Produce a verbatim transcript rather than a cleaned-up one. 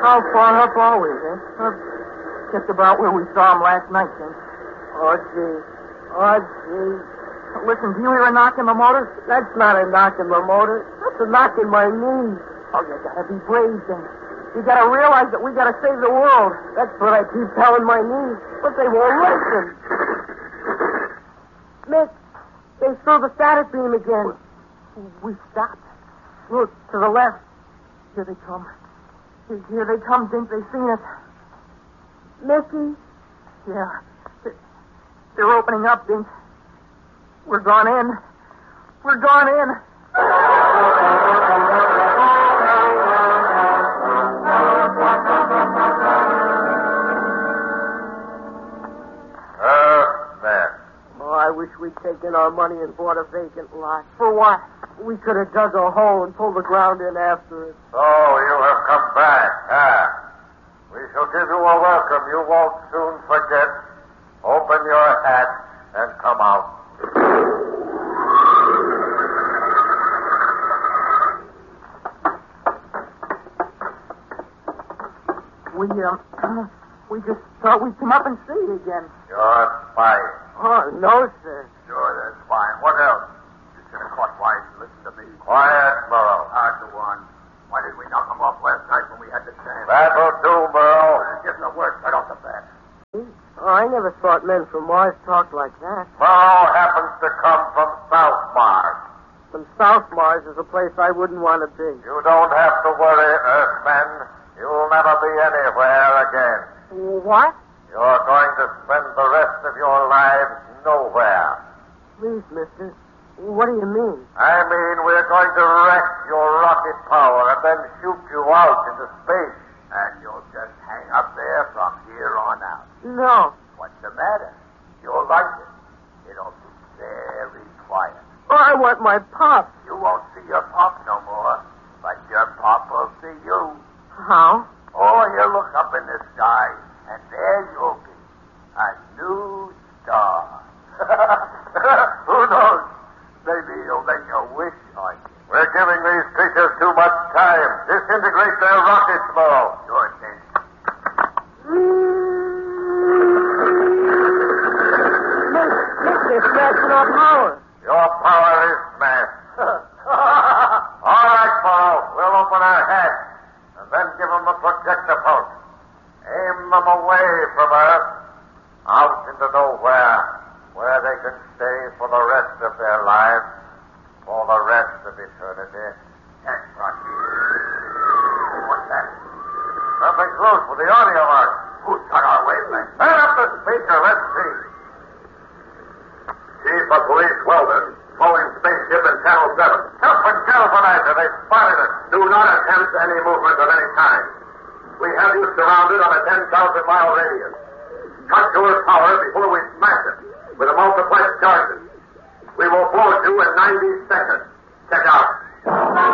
How far up are we, eh? Up just about where we saw him last night, eh? Oh, gee. Oh, gee. Listen, do you hear a knock in the motor? That's not a knock in the motor. That's a knock in my knees. Oh, you gotta be brave, then. You gotta realize that we gotta save the world. That's what I keep telling my knees, but they won't listen. Mick, they threw the static beam again. We stopped. Look, to the left. Here they come. Here they come, Dink. They've seen us. Mickey? Yeah. They're opening up, Dink. We're gone in. We're gone in. I wish we'd taken our money and bought a vacant lot. For what? We could have dug a hole and pulled the ground in after it. So you have come back, huh? We shall give you a welcome you won't soon forget. Open your hat and come out. We, um, we just thought we'd come up and see you again. You're spying. Oh, no, sir. Sure, that's fine. What else? You should have caught wise and listened to me. Quiet, Burrow. Hard to one. Why did we knock him off last night when we had the chance? That'll do, Burrow. Uh, give him the word right off the bat. Oh, I never thought men from Mars talked like that. Burrow happens to come from South Mars. From South Mars is a place I wouldn't want to be. You don't have to worry, Earthmen. You'll never be anywhere again. What? You're going to spend the rest of your lives nowhere. Please, mister. What do you mean? I mean, we're going to wreck your rocket power and then shoot you out into space. And you'll just hang up there from here on out. No. What's the matter? You'll like it. It'll be very quiet. Oh, I want my pop. You won't see your pop no more, but your pop will see you. How? Oh, you look up in the sky, and there you'll be. A new star. Who knows? Maybe you'll make a wish on you. We're giving these creatures too much time. Disintegrate their rockets, Burrow. Sure thing. Look, look, they're smashing our power. Your power is smashed. All right, Burrow. We'll open our hatch and then give them a projector pulse. Aim them away from Earth, out into nowhere, where they can stay for the rest of their lives, for the rest of eternity. That's Rocky. What's that? Something's loose with the audio mark. Who's got our wavelength? Turn up the speaker. Let's see. Chief of Police Weldon, flowing spaceship in Channel seven. Help and telephonizer. They spotted us. Do not attempt any movement of any kind. We have you surrounded on a ten thousand mile radius. Cut to her power before we smash it with a multiplex charges. We will blow you in ninety